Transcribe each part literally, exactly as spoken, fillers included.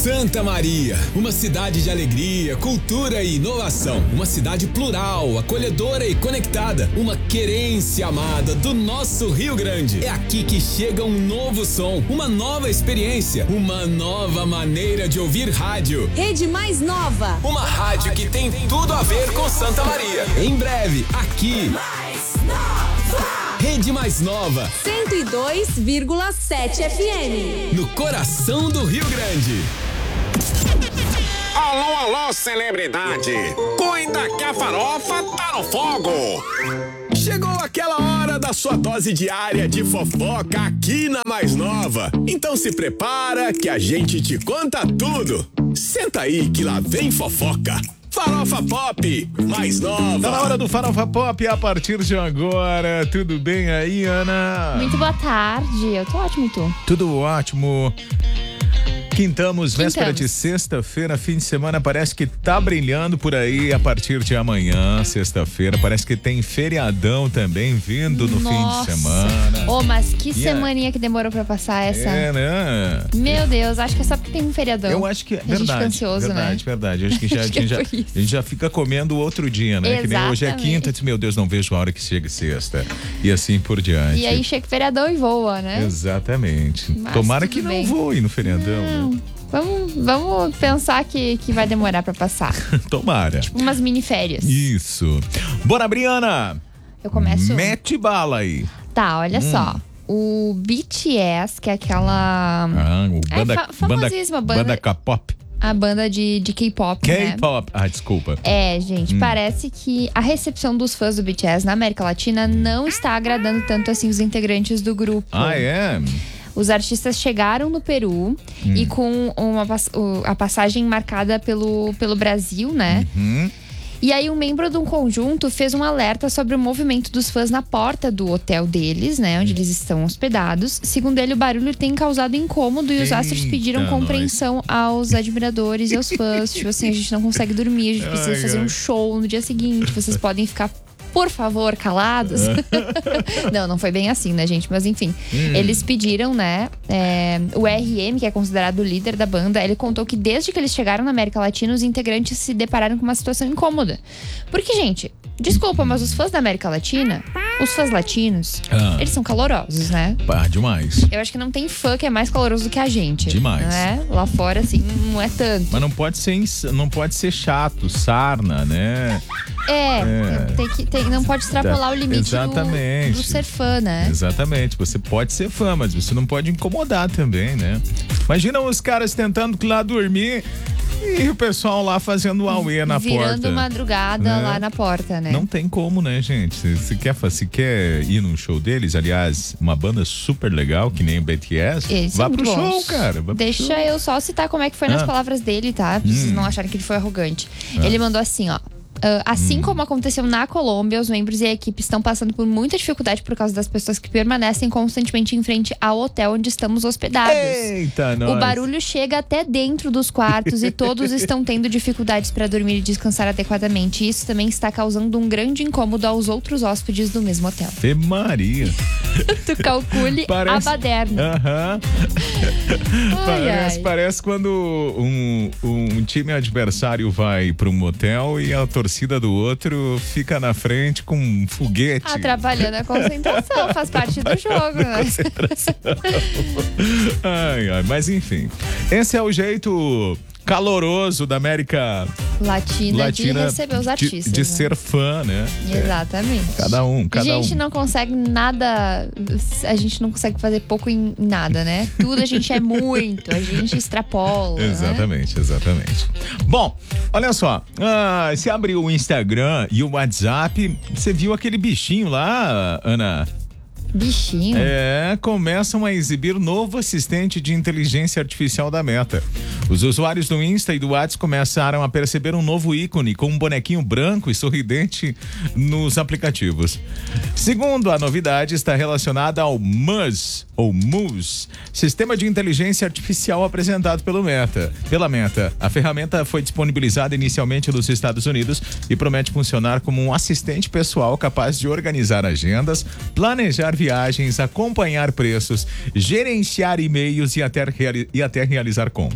Santa Maria, uma cidade de alegria, cultura e inovação. Uma cidade plural, acolhedora e conectada. Uma querência amada do nosso Rio Grande. É aqui que chega um novo som, uma nova experiência, uma nova maneira de ouvir rádio. Rede Mais Nova. Uma rádio que tem tudo a ver com Santa Maria. Em breve, aqui. Mais Nova. Rede Mais Nova. cento e dois vírgula sete F M. No coração do Rio Grande. Alô, alô, celebridade! Cuida que a farofa tá no fogo! Chegou aquela hora da sua dose diária de fofoca aqui na Mais Nova. Então se prepara que a gente te conta tudo. Senta aí que lá vem fofoca. Farofa Pop, Mais Nova. Tá na hora do Farofa Pop a partir de agora. Tudo bem aí, Ana? Muito boa tarde. Eu tô ótimo, e tu? Tudo ótimo. Quintamos, véspera Quintamos. de sexta-feira, fim de semana, parece que tá brilhando por aí a partir de amanhã, sexta-feira, parece que tem feriadão também vindo no Nossa. fim de semana. Ô, oh, mas que E semaninha que demorou pra passar essa. É, né? Meu Deus, acho que é só porque tem um feriadão. Eu acho que é A gente verdade, fica ansioso, verdade, né? verdade. Acho que já, Acho que a, gente é já, por isso. a gente já fica comendo outro dia, né? Que nem hoje é Exatamente. quinta, diz, meu Deus, não vejo a hora que chega sexta. E assim por diante. E aí chega o feriadão e voa, né? Exatamente. Mas Tomara tudo que não bem. voe no feriadão. Não. Né? Vamos, vamos pensar que, que vai demorar pra passar. Tomara. Umas mini férias. Isso. Bora, Briana. Eu começo. Mete bala aí. Tá, olha só. O B T S, que é aquela. Ah, o É banda, fa- famosíssima banda- banda K-pop. A banda de, de K-pop, né? K-pop. Ah, desculpa. É, gente, parece que a recepção dos fãs do B T S na América Latina não está agradando tanto assim os integrantes do grupo. Ah, é? Os artistas chegaram no Peru e com uma, pass- o- a passagem marcada pelo, pelo Brasil, né? Hum? E aí um membro de um conjunto fez um alerta sobre o movimento dos fãs na porta do hotel deles, né? Onde eles estão hospedados. Segundo ele, o barulho tem causado incômodo e os astros Eita, pediram compreensão aos admiradores e aos fãs. Tipo assim, a gente não consegue dormir, a gente precisa Ai, fazer ai. um show no dia seguinte. Vocês podem ficar, por favor, calados? Não, não foi bem assim, né, gente? Mas enfim, eles pediram, né? é, o R M, que é considerado o líder da banda, ele contou que desde que eles chegaram na América Latina, os integrantes se depararam com uma situação incômoda. Porque, gente, desculpa, mas os fãs da América Latina, os fãs latinos, Ah. eles são calorosos, né? Pá, demais. Eu acho que não tem fã que é mais caloroso do que a gente. Demais. Né? Lá fora, assim, não é tanto. Mas não pode ser, ins- não pode ser chato, sarna, né? É, É. Tem que, tem, não pode extrapolar o limite do, Exatamente. do ser fã, né? Exatamente. Você pode ser fã, mas você não pode incomodar também, né? Imagina os caras tentando lá dormir e o pessoal lá fazendo auê na Virando porta. madrugada Né? lá na porta, né? Não tem como, né, gente? Se, se quer, fa- se quer ir num show deles, aliás, uma banda super legal, que nem o B T S, Eles vá são pro bons. show, cara. Vá pro Deixa show. eu só citar como é que foi nas Ah. palavras dele, tá? Pra vocês não acharem que ele foi arrogante. Ele mandou assim, ó. "Ah, assim como aconteceu na Colômbia, os membros e a equipe estão passando por muita dificuldade por causa das pessoas que permanecem constantemente em frente ao hotel onde estamos hospedados. Eita, nós. O barulho chega até dentro dos quartos e todos estão tendo dificuldades para dormir e descansar adequadamente. Isso também está causando um grande incômodo aos outros hóspedes do mesmo hotel. Ave Maria. Tu calcule a baderna. Aham. Ai, Parece, ai. parece quando um, um time adversário vai para um motel e a torcida do outro fica na frente com um foguete. Atrapalhando a concentração, faz parte do jogo, né? Ai, ai, mas enfim. Esse é o jeito caloroso da América Latina, Latina de receber os de- artistas. de né? ser fã, né? Exatamente. Cada um, cada a gente um. não consegue nada, a gente não consegue fazer pouco em nada, né? Tudo a gente é muito, a gente extrapola. né? Exatamente, exatamente. Bom, olha só, ah, você abriu o Instagram e o WhatsApp, você viu aquele bichinho lá, Ana? Bichinho. É, começam a exibir novo assistente de inteligência artificial da Meta. Os usuários do Insta e do WhatsApp começaram a perceber um novo ícone com um bonequinho branco e sorridente nos aplicativos. Segundo a novidade, está relacionada ao Muzz, ou Muzz, sistema de inteligência artificial apresentado pelo Meta. Pela Meta, a ferramenta foi disponibilizada inicialmente nos Estados Unidos e promete funcionar como um assistente pessoal capaz de organizar agendas, planejar viagens, acompanhar preços, gerenciar e-mails e até, reali- e até realizar compras.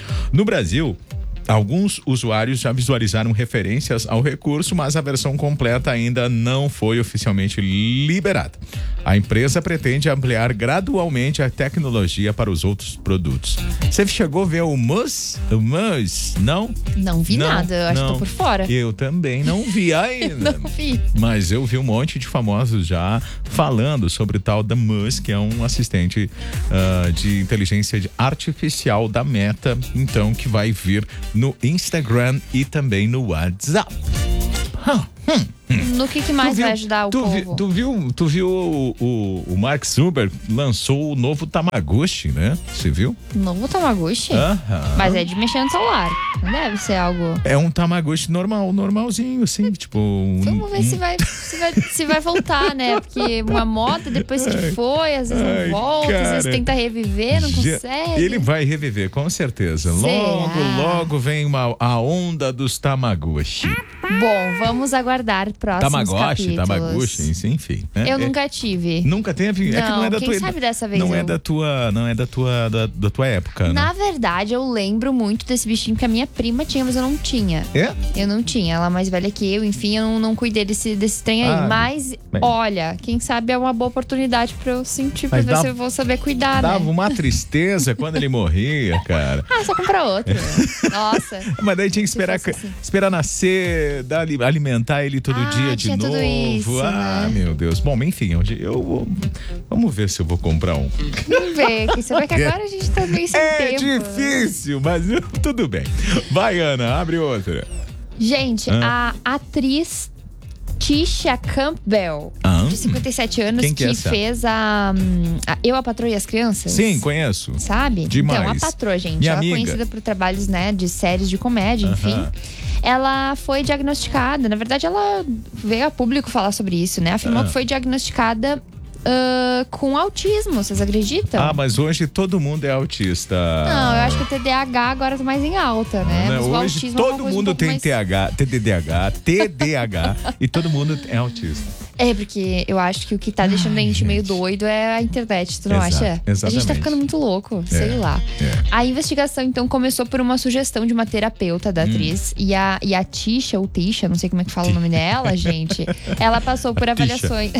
No Brasil, alguns usuários já visualizaram referências ao recurso, mas a versão completa ainda não foi oficialmente liberada. A empresa pretende ampliar gradualmente a tecnologia para os outros produtos. Você chegou a ver o Mus? O Mus? Não? Não vi Não, nada, eu acho não. que tô por fora. Eu também não vi ainda. Não vi. Mas eu vi um monte de famosos já falando sobre o tal da Mus, que é um assistente uh, de inteligência artificial da Meta, então, que vai vir no Instagram e também no WhatsApp. Huh, hum, hum. No que, que mais viu, vai ajudar o tu povo? Vi, tu viu, tu viu o, o, o Mark Zuckerberg lançou o novo Tamagotchi, né? Você viu? Novo Tamagotchi? Aham. Mas é de mexer no celular. Não deve ser algo... É um Tamagotchi normal, normalzinho, assim, tipo... Um, Vamos ver um... se, vai, se, vai, se vai voltar, né? Porque uma moda, depois que foi, às vezes Ai, não volta, às vezes cara. tenta reviver, não Já- consegue. Ele vai reviver, com certeza. Será? Logo, logo vem uma, a onda dos Tamagotchi. Bom, vamos aguardar próximos Tamagotchi, capítulos. Tamagotchi, enfim. né? Eu É- nunca tive. Nunca teve? É que não Não, é da quem tua sabe dessa vez Não é eu- da tua, não é da tua, da, da tua época, né? Na verdade, eu lembro muito desse bichinho que a minha prima tinha, mas eu não tinha. É? Eu não tinha, ela é mais velha que eu, enfim, eu não, não cuidei desse, desse trem aí. Ah, mas, bem. olha, quem sabe é uma boa oportunidade pra eu sentir, pra Mas ver dá- se eu vou saber cuidar, Dava né? uma tristeza quando ele morria, cara. Ah, só comprar outro. Nossa. Mas daí tinha que esperar, fosse assim. esperar nascer, dar, ali- alimentar ele todo Ah, dia de tinha novo. tudo isso, ah, né? meu Deus. Bom, enfim, hoje eu vou. Vamos ver se eu vou comprar um. Vamos ver, que você vê que agora a gente tá meio sem É tempo. difícil, mas tudo bem. Vai, Ana, abre outra. Gente, Ah. a atriz Tisha Campbell, Ah. de cinquenta e sete anos, Quem que é que essa? fez a, hum, a Eu, a Patroa e as Crianças. Sim, conheço. Sabe? Demais. Então, a patroa, gente, Minha ela é amiga. conhecida por trabalhos, né, de séries de comédia, enfim. Aham. Ela foi diagnosticada, na verdade, ela veio a público falar sobre isso, né? Afirmou Ah. que foi diagnosticada ah, com autismo, vocês acreditam? Ah, mas hoje todo mundo é autista. Não, eu acho que o T D A H agora tá mais em alta, né? Não, Mas o hoje autismo é uma todo coisa um mundo pouco tem mais... T H, T D A H, T D A H e todo mundo é autista. É, porque eu acho que o que tá deixando a gente, meio doido é a internet, tu não Exato, acha? A gente tá exatamente. ficando muito louco, sei É, lá. é. A investigação, então, começou por uma sugestão de uma terapeuta Hum. da atriz. E a, e a Tisha, ou Tisha, não sei como é que fala o nome dela, gente. Ela passou por A Tisha. avaliações.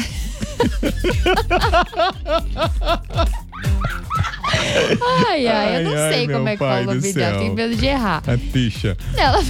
Ai, ai, eu não Ai, ai, sei como meu é que fala pai o do nome dela, céu. tenho medo de errar. A Tisha. Ela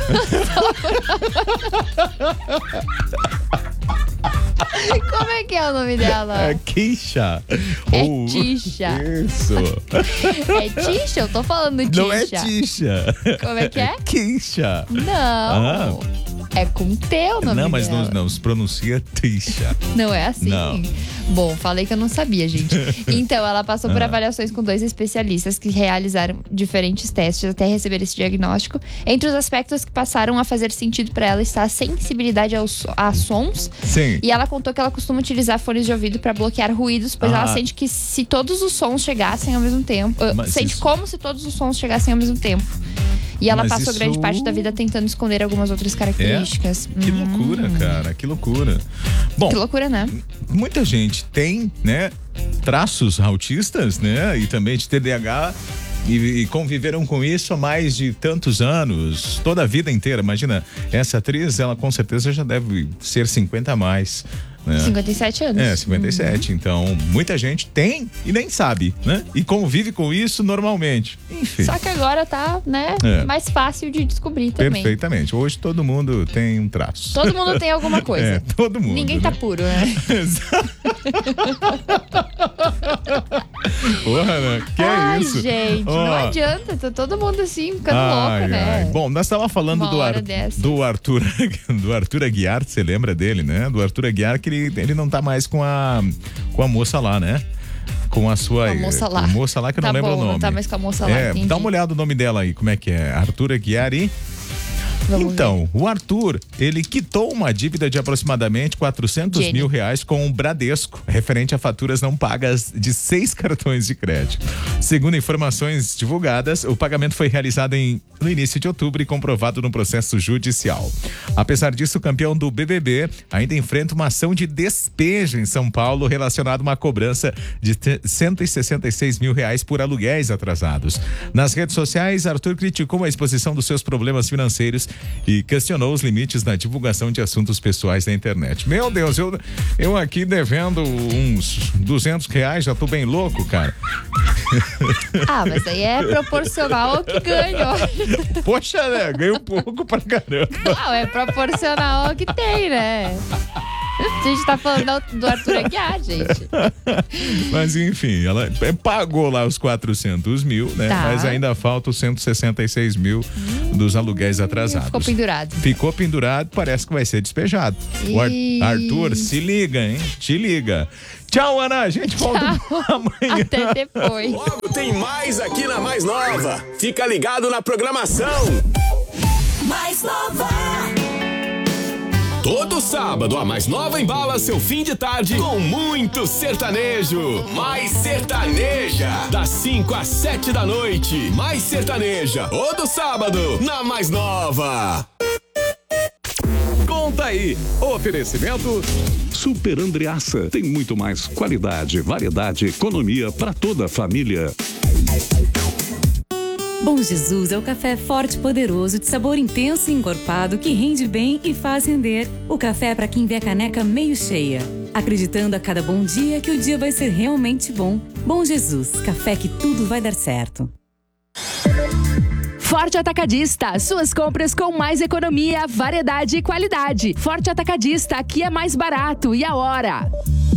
Como é que é o nome dela? É Queixa. É Ou- Tisha. Isso. É Tisha? Eu tô falando Tisha. Não é Tisha. Como é que é? Queixa. Não. É com T o nome Não, mas não, dela. não, se pronuncia Tisha. Não é assim? Não. Bom, falei que eu não sabia, gente. Então, ela passou por Ah. avaliações com dois especialistas que realizaram diferentes testes até receber esse diagnóstico. Entre os aspectos que passaram a fazer sentido pra ela está a sensibilidade aos, a sons. Sim. E ela contou que ela costuma utilizar fones de ouvido pra bloquear ruídos, pois Ah. ela sente que se todos os sons chegassem ao mesmo tempo. uh, Mas sente isso- como se todos os sons chegassem ao mesmo tempo. E ela Mas passou isso- grande parte da vida tentando esconder algumas outras características. Que Hum, loucura, cara, que loucura. Bom, Que loucura, né? muita gente tem, né, traços autistas, né, e também de T D A H e, e conviveram com isso há mais de tantos anos, toda a vida inteira. Imagina, essa atriz, ela com certeza já deve ser cinquenta a mais, né? cinquenta e sete anos. É, cinquenta e sete. Então, muita gente tem e nem sabe, né? E convive com isso normalmente. Enfim. Só que agora tá, né, É. mais fácil de descobrir também. Perfeitamente. Hoje todo mundo tem um traço. Todo mundo tem alguma coisa. É, todo mundo. Ninguém né? tá puro, né? Porra, né? Que Ai, é isso? gente, não Ó, adianta. Tá todo mundo assim, ficando ai, louco, né? ai. Bom, nós estávamos falando Uma do, hora Ar- dessa. do Arthur do Arthur Aguiar, você lembra dele, né? Do Arthur Aguiar, que ele, ele não tá mais com a, com a moça lá, né? Com a sua. Com a moça lá. com a moça lá que eu Tá não lembro bom, o nome. não tá mais com a moça lá, É, entendi. dá uma olhada no nome dela aí, como é que é? Arthur Aguiar e. Vamos então, ver. O Arthur, ele quitou uma dívida de aproximadamente quatrocentos Jenny. mil reais com o Bradesco, referente a faturas não pagas de seis cartões de crédito. Segundo informações divulgadas, o pagamento foi realizado em, no início de outubro e comprovado no processo judicial. Apesar disso, o campeão do B B B ainda enfrenta uma ação de despejo em São Paulo relacionada a uma cobrança de cento e sessenta e seis mil reais por aluguéis atrasados. Nas redes sociais, Arthur criticou a exposição dos seus problemas financeiros e questionou os limites na divulgação de assuntos pessoais na internet. Meu Deus, eu, eu aqui devendo uns duzentos reais, já tô bem louco, cara. Ah, mas aí é proporcional ao que ganho. Poxa, né? Ganho pouco pra caramba. Não, é proporcional ao que tem, né? A gente tá falando do Arthur Aguiar, gente. Mas enfim, ela pagou lá os quatrocentos mil, né? Tá. Mas ainda falta os cento e sessenta e seis mil hum, dos aluguéis atrasados. Ficou pendurado. Ficou pendurado, parece que vai ser despejado. E... O Ar- Arthur, se liga, hein? Te liga. Tchau, Ana. A gente volta amanhã. Até depois. Logo tem mais aqui na Mais Nova. Fica ligado na programação. Mais Nova. Todo sábado, a Mais Nova embala seu fim de tarde com muito sertanejo. Mais Sertaneja, das cinco às sete da noite. Mais Sertaneja, todo sábado, na Mais Nova. Conta aí, oferecimento Super Andreaça, tem muito mais qualidade, variedade, economia para toda a família. Bom Jesus é o café forte e poderoso, de sabor intenso e encorpado, que rende bem e faz render. O café é para quem vê a caneca meio cheia, acreditando a cada bom dia que o dia vai ser realmente bom. Bom Jesus, café que tudo vai dar certo. Forte Atacadista, suas compras com mais economia, variedade e qualidade. Forte Atacadista, aqui é mais barato. E a hora?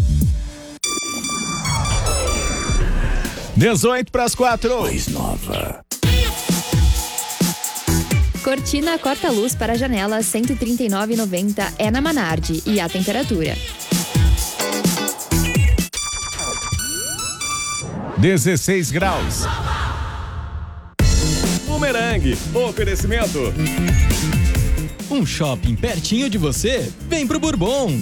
dezoito para as quatro. Mais Nova. Cortina corta-luz para janela cento e trinta e nove reais e noventa centavos é na Manardi. E a temperatura? dezesseis graus. Bumerangue, oferecimento. Um shopping pertinho de você? Vem pro Bourbon.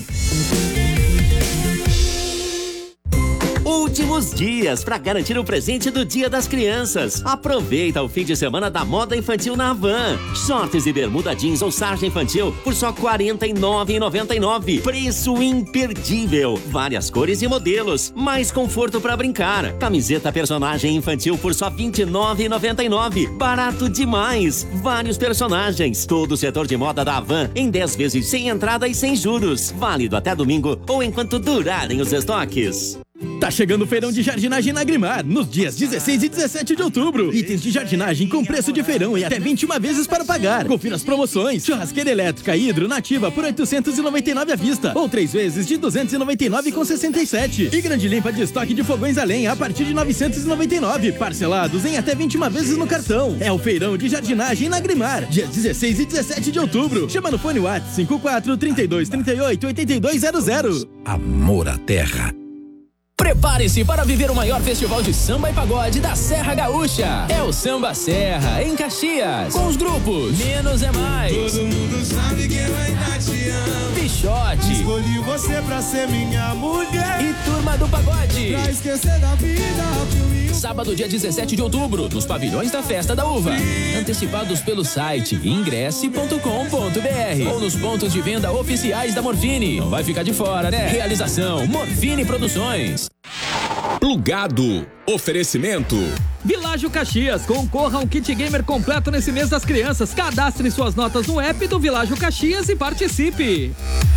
Últimos dias para garantir o presente do Dia das Crianças. Aproveita o fim de semana da moda infantil na Havan. Shorts e bermuda jeans ou sarja infantil por só quarenta e nove reais e noventa e nove centavos. Preço imperdível. Várias cores e modelos. Mais conforto para brincar. Camiseta personagem infantil por só vinte e nove reais e noventa e nove centavos. Barato demais. Vários personagens. Todo o setor de moda da Havan em dez vezes sem entrada e sem juros. Válido até domingo ou enquanto durarem os estoques. Tá chegando o feirão de jardinagem na Grimar, nos dias dezesseis e dezessete de outubro. Itens de jardinagem com preço de feirão e até vinte e uma vezes para pagar. Confira as promoções. Churrasqueira elétrica Hidro Nativa por oitocentos e noventa e nove à vista, ou três vezes de duzentos e noventa e nove reais e sessenta e sete centavos. E grande limpa de estoque de fogões a lenha a partir de novecentos e noventa e nove reais, parcelados em até vinte e uma vezes no cartão. É o feirão de jardinagem na Grimar, dias dezesseis e dezessete de outubro. Chama no fone WhatsApp cinco quatro, trinta e dois, trinta e oito, oitenta e dois zero zero. Amor à terra. Prepare-se para viver o maior festival de samba e pagode da Serra Gaúcha. É o Samba Serra, em Caxias. Com os grupos Menos é Mais, todo mundo sabe quem vai dar te amo. Pichote, escolhi você pra ser minha mulher. E Turma do Pagode. Pra esquecer da vida que eu... Sábado, dia dezessete de outubro, nos pavilhões da Festa da Uva. Antecipados pelo site ingresse ponto com ponto br ou nos pontos de venda oficiais da Morfine. Não vai ficar de fora, né? Realização Morfine Produções. Plugado. Oferecimento. Világio Caxias, concorra a um kit gamer completo nesse mês das crianças. Cadastre suas notas no app do Világio Caxias e participe.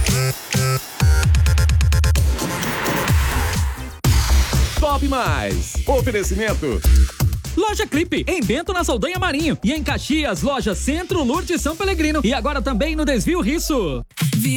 Top Mais. Oferecimento. Loja Clipe, em Bento, na Saldanha Marinho. E em Caxias, loja Centro, Lourdes, São Pelegrino. E agora também no Desvio Risso.